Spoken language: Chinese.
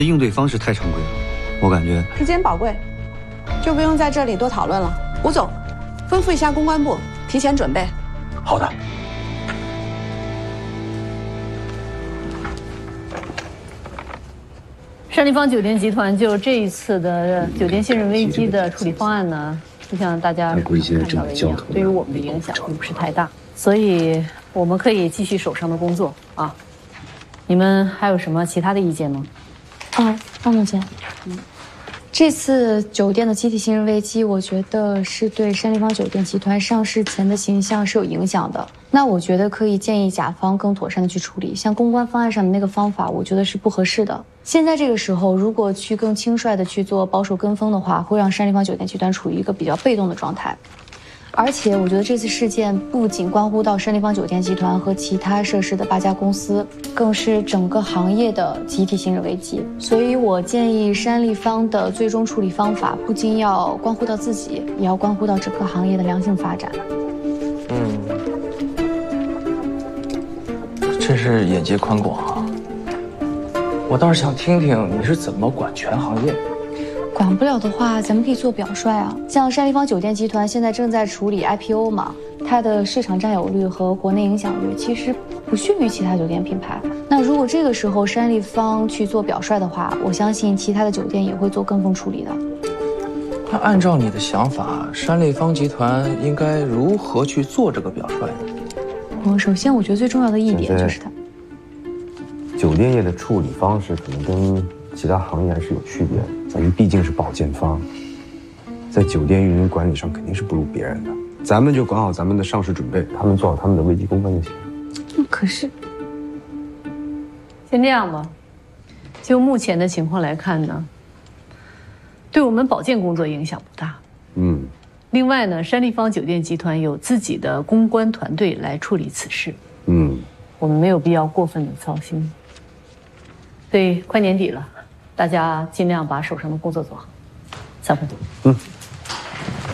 应对方式太常规了，我感觉时间宝贵，就不用在这里多讨论了。吴总，吩咐一下公关部提前准备。 好的。 山立方酒店集团就这一次的酒店信任危机的处理方案呢，就像大家看到的一样，对于我们的影响并不是太大，所以我们可以继续手上的工作啊。你们还有什么其他的意见吗？ 方总监，这次酒店的集体信任危机，我觉得是对山立方酒店集团上市前的形象是有影响的。那我觉得可以建议甲方更妥善的去处理，像公关方案上的那个方法，我觉得是不合适的。现在这个时候，如果去更轻率的去做保守跟风的话，会让山立方酒店集团处于一个比较被动的状态。而且我觉得这次事件不仅关乎到山立方酒店集团和其他涉事的8家公司，更是整个行业的集体信任危机。所以我建议山立方的最终处理方法不仅要关乎到自己，也要关乎到整个行业的良性发展。 真是眼界宽广啊！我倒是想听听你是怎么管全行业。 管不了的话，咱们可以做表率啊。像山立方酒店集团现在正在处理 IPO 嘛，它的市场占有率和国内影响率其实不逊于其他酒店品牌。那如果这个时候山立方去做表率的话，我相信其他的酒店也会做跟风处理的。 那按照你的想法，山立方集团应该如何去做这个表率呢？ 首先我觉得最重要的一点就是它酒店业的处理方式可能跟其他行业还是有区别的。咱们毕竟是保荐方，在酒店运营管理上肯定是不如别人的。咱们就管好咱们的上市准备，他们做好他们的危机公关就行。 可是， 先这样吧。就目前的情况来看呢，对我们保荐工作影响不大。另外呢，山立方酒店集团有自己的公关团队来处理此事。我们没有必要过分的操心。对，快年底了。大家尽量把手上的工作做好。散会。